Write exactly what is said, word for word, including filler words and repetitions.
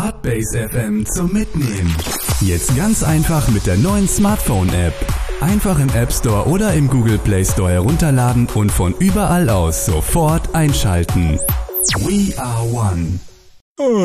Podbase F M zum Mitnehmen. Jetzt ganz einfach mit der neuen Smartphone-App. Einfach im App Store oder im Google Play Store herunterladen und von überall aus sofort einschalten. We are one.